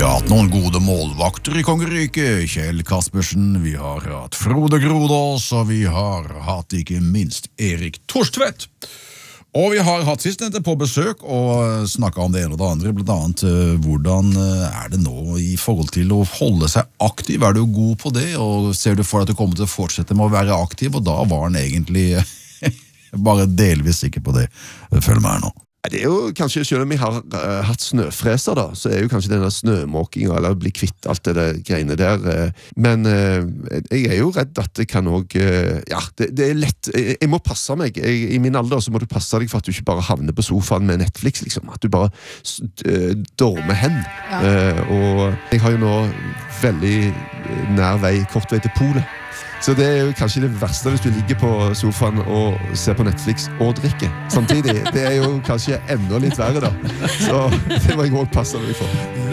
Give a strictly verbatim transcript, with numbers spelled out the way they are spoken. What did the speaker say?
har hatt noen gode målvakter i kongeriket, Kjell Kaspersen, vi har hatt Frode Grodås, og vi har hatt ikke minst Erik Torstvedt. Og vi har hatt sistnevnte på besøk og snakket om det ene og det andre, blant annet uh, hvordan uh, er det nå i forhold til å holde seg aktiv? Er du god på det, og ser du for deg at du kommer til å fortsette med å være aktiv? Og da var han egentlig bare delvis sikker på det. Følg med her nå. Det er jo kanskje, selv om vi har uh, hatt snøfreser da, så er jo kanskje denne snømåkingen, eller bli kvitt alt det der greiene der. Uh, men uh, jeg er jo redd at det kan også, uh, ja, det, det er lett. Jeg, jeg må passe meg. Jeg, I min alder så må du passe deg for at du ikke bare havner på sofaen med Netflix, liksom. At du bare uh, dormer hen. Ja. Uh, og jeg har jo nå veldig nær vei, kort vei til polet. Så det er jo kanskje det verste hvis du ligger på sofaen og ser på Netflix og drikker samtidig. Det er jo kanskje enda litt verre da. Så det må jeg også passe meg for.